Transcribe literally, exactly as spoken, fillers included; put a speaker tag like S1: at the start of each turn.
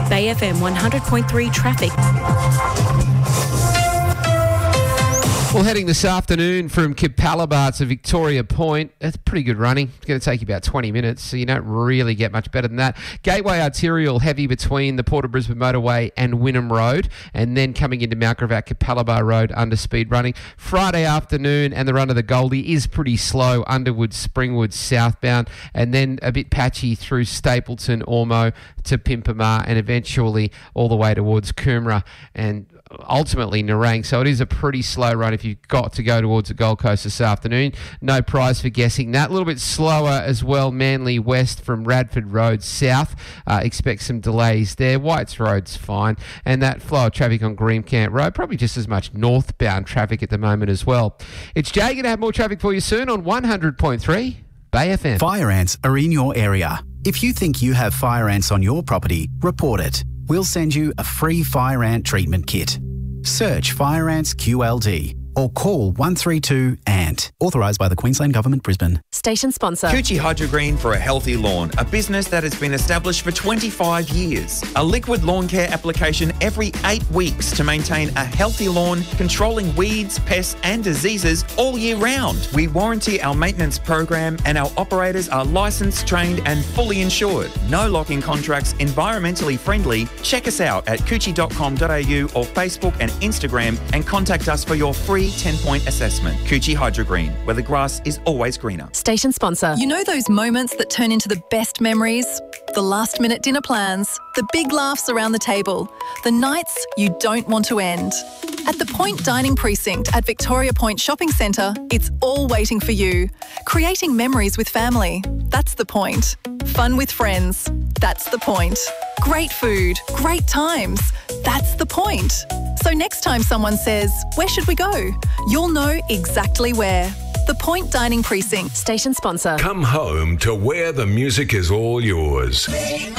S1: Bay F M one hundred point three traffic.
S2: Well, heading this afternoon from Kipalaba to Victoria Point, it's pretty good running. It's going to take you about twenty minutes, so you don't really get much better than that. Gateway Arterial heavy between the Port of Brisbane Motorway and Wynnum Road, and then coming into Mount Gravatt, Kipalaba Road under speed running. Friday afternoon and the run of the Goldie is pretty slow, Underwood, Springwood southbound, and then a bit patchy through Stapleton, Ormo to Pimpamar, and eventually all the way towards Coomera and ultimately Nerang. So it is a pretty slow run if you've got to go towards the Gold Coast this afternoon. No prize for guessing that. A little bit slower as well, Manly West from Radford Road south. Uh, expect some delays there. Whites Road's fine. And that flow of traffic on Greencamp Road, probably just as much northbound traffic at the moment as well. It's Jay, going to have more traffic for you soon on one hundred point three Bay F M.
S3: Fire ants are in your area. If you think you have fire ants on your property, report it. We'll send you a free fire ant treatment kit. Search Fire Ants Q L D or call one three two A N T. Authorised by the Queensland Government, Brisbane.
S1: Station sponsor.
S4: Coochie Hydrogreen for a healthy lawn, a business that has been established for twenty-five years. A liquid lawn care application every eight weeks to maintain a healthy lawn, controlling weeds, pests and diseases all year round. We warranty our maintenance program and our operators are licensed, trained and fully insured. No lock-in contracts, environmentally friendly. Check us out at coochie dot com dot a u or Facebook and Instagram and contact us for your free ten-point assessment. Coochie Hydrogreen, where the grass is always greener.
S1: Station sponsor.
S5: You know those moments that turn into the best memories? The last-minute dinner plans, the big laughs around the table, the nights you don't want to end. At the Point Dining Precinct at Victoria Point Shopping Centre, it's all waiting for you. Creating memories with family, that's the point. Fun with friends, that's the point. Great food, great times, that's the point. So next time someone says, "Where should we go?" you'll know exactly where. The Point Dining Precinct.
S1: Station sponsor.
S6: Come home to where the music is all yours.